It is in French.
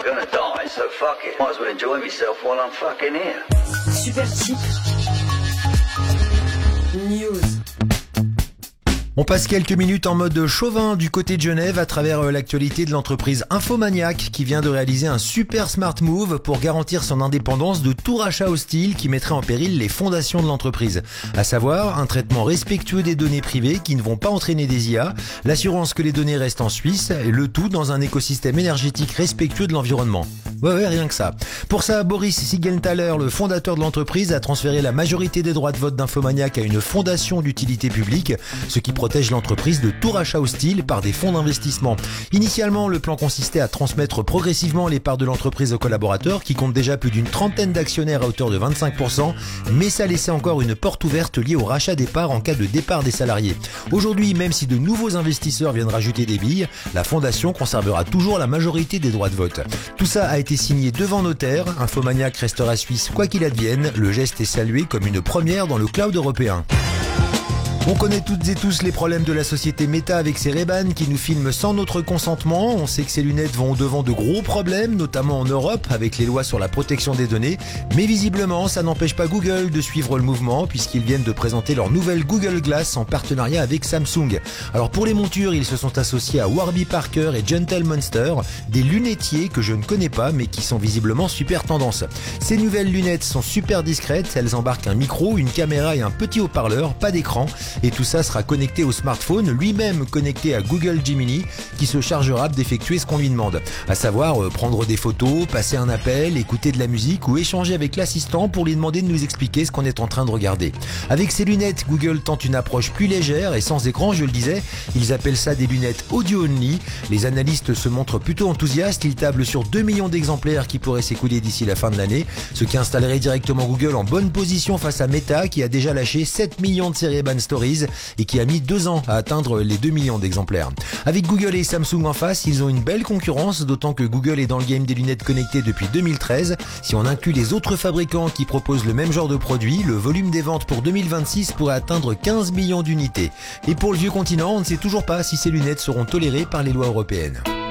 gonna die, so fuck it. Might as well enjoy myself while I'm fucking here. Super Chic News. On passe quelques minutes en mode chauvin du côté de Genève à travers l'actualité de l'entreprise Infomaniac qui vient de réaliser un super smart move pour garantir son indépendance de tout rachat hostile qui mettrait en péril les fondations de l'entreprise. À savoir, un traitement respectueux des données privées qui ne vont pas entraîner des IA, l'assurance que les données restent en Suisse et le tout dans un écosystème énergétique respectueux de l'environnement. Ouais, rien que ça. Pour ça, Boris Siegenthaler, le fondateur de l'entreprise, a transféré la majorité des droits de vote d'Infomaniac à une fondation d'utilité publique, ce qui protège l'entreprise de tout rachat hostile par des fonds d'investissement. Initialement, le plan consistait à transmettre progressivement les parts de l'entreprise aux collaborateurs, qui comptent déjà plus d'une trentaine d'actionnaires à hauteur de 25%, mais ça laissait encore une porte ouverte liée au rachat des parts en cas de départ des salariés. Aujourd'hui, même si de nouveaux investisseurs viennent rajouter des billes, la fondation conservera toujours la majorité des droits de vote. Tout ça a été signé devant notaire. Infomaniac restera suisse quoi qu'il advienne. Le geste est salué comme une première dans le cloud européen. On connaît toutes et tous les problèmes de la société Meta avec ses Ray-Ban qui nous filment sans notre consentement. On sait que ces lunettes vont au-devant de gros problèmes, notamment en Europe, avec les lois sur la protection des données. Mais visiblement, ça n'empêche pas Google de suivre le mouvement, puisqu'ils viennent de présenter leur nouvelle Google Glass en partenariat avec Samsung. Alors pour les montures, ils se sont associés à Warby Parker et Gentle Monster, des lunettiers que je ne connais pas, mais qui sont visiblement super tendance. Ces nouvelles lunettes sont super discrètes, elles embarquent un micro, une caméra et un petit haut-parleur, pas d'écran. Et tout ça sera connecté au smartphone, lui-même connecté à Google Gemini, qui se chargera d'effectuer ce qu'on lui demande. À savoir prendre des photos, passer un appel, écouter de la musique ou échanger avec l'assistant pour lui demander de nous expliquer ce qu'on est en train de regarder. Avec ces lunettes, Google tente une approche plus légère et sans écran, je le disais. Ils appellent ça des lunettes audio only. Les analystes se montrent plutôt enthousiastes. Ils tablent sur 2 millions d'exemplaires qui pourraient s'écouler d'ici la fin de l'année, ce qui installerait directement Google en bonne position face à Meta, qui a déjà lâché 7 millions de séries Ray-Ban Stories et qui a mis 2 ans à atteindre les 2 millions d'exemplaires. Avec Google et Samsung en face, ils ont une belle concurrence, d'autant que Google est dans le game des lunettes connectées depuis 2013. Si on inclut les autres fabricants qui proposent le même genre de produit, le volume des ventes pour 2026 pourrait atteindre 15 millions d'unités. Et pour le vieux continent, on ne sait toujours pas si ces lunettes seront tolérées par les lois européennes.